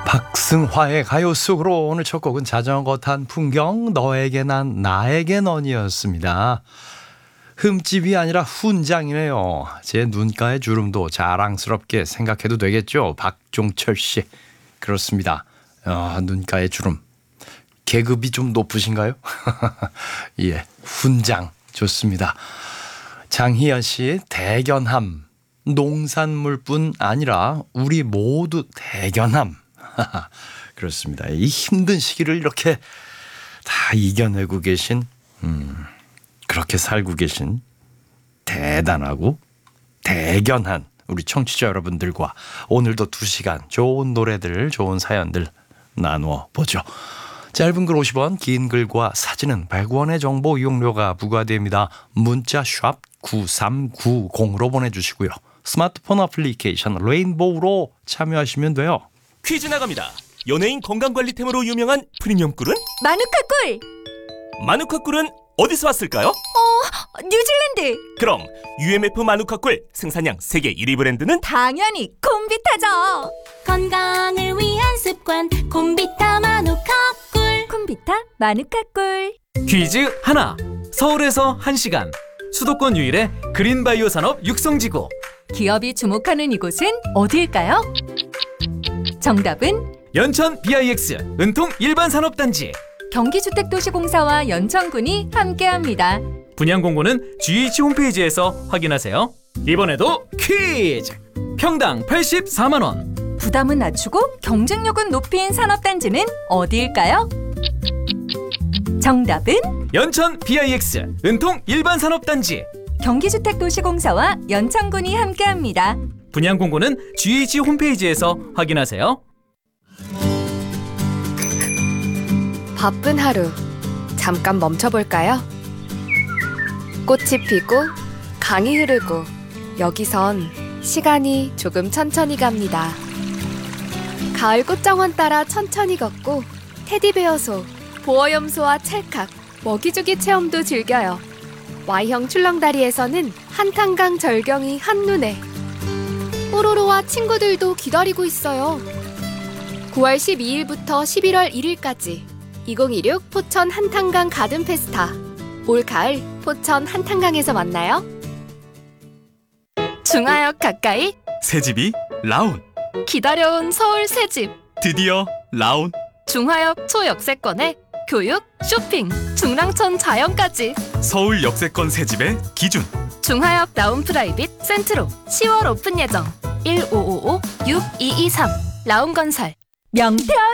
박승화의 가요 속으로 오늘 첫 곡은 자전거 탄 풍경 너에게 난 나에게 넌이었습니다. 흠집이 아니라 훈장이네요. 제 눈가의 주름도 자랑스럽게 생각해도 되겠죠. 박종철 씨. 그렇습니다. 눈가의 주름. 계급이 좀 높으신가요? 예, 훈장 좋습니다. 장희연 씨 대견함. 농산물뿐 아니라 우리 모두 대견함. 그렇습니다. 이 힘든 시기를 이렇게 다 이겨내고 계신 그렇게 살고 계신 대단하고 대견한 우리 청취자 여러분들과 오늘도 2시간 좋은 노래들 좋은 사연들 나누어 보죠. 짧은 글 50원 긴 글과 사진은 100원의 정보 이용료가 부과됩니다. 문자 샵 9390으로 보내주시고요. 스마트폰 어플리케이션 레인보우로 참여하시면 돼요. 퀴즈 나갑니다. 연예인 건강관리템으로 유명한 프리미엄 꿀은? 마누카 꿀! 마누카 꿀은 어디서 왔을까요? 뉴질랜드! 그럼 UMF 마누카 꿀 생산량 세계 1위 브랜드는? 당연히 콤비타죠! 건강을 위한 습관 콤비타 마누카 꿀. 콤비타 마누카 꿀. 퀴즈 하나. 서울에서 1시간 수도권 유일의 그린바이오 산업 육성지구. 기업이 주목하는 이곳은 어디일까요? 정답은 연천 BIX 은통 일반산업단지. 경기주택도시공사와 연천군이 함께합니다. 분양 공고는 GH 홈페이지에서 확인하세요. 이번에도 퀴즈! 평당 84만 원. 부담은 낮추고 경쟁력은 높인 산업단지는 어디일까요? 정답은 연천 BIX 은통 일반산업단지. 경기주택도시공사와 연천군이 함께합니다. 분양 공고는 GH 홈페이지에서 확인하세요. 바쁜 하루, 잠깐 멈춰볼까요? 꽃이 피고 강이 흐르고 여기선 시간이 조금 천천히 갑니다. 가을 꽃정원 따라 천천히 걷고 테디베어소, 보어염소와 찰칵, 먹이주기 체험도 즐겨요. Y형 출렁다리에서는 한탄강 절경이 한눈에. 뽀로로와 친구들도 기다리고 있어요. 9월 12일부터 11월 1일까지 2026 포천 한탄강 가든 페스타. 올 가을 포천 한탄강에서 만나요. 중하역 가까이 새집이 라운. 기다려온 서울 새집. 드디어 라운. 중하역 초역세권에 교육, 쇼핑, 중랑천 자연까지. 서울 역세권 새집의 기준. 중하역 라운 프라이빗 센트로 10월 오픈 예정. 1555-6223 라운건설. 명태현